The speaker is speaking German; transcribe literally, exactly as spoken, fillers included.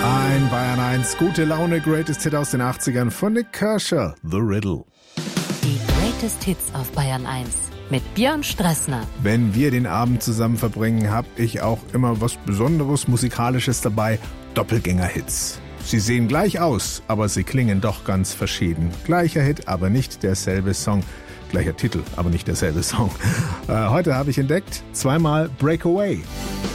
Ein Bayern eins, gute Laune, Greatest Hit aus den achtzigern von Nik Kershaw, The Riddle. Die Greatest Hits auf Bayern eins mit Björn Strassner. Wenn wir den Abend zusammen verbringen, habe ich auch immer was Besonderes, Musikalisches dabei, Doppelgänger-Hits. Sie sehen gleich aus, aber sie klingen doch ganz verschieden. Gleicher Hit, aber nicht derselbe Song. Gleicher Titel, aber nicht derselbe Song. Äh, heute habe ich entdeckt, zweimal Breakaway.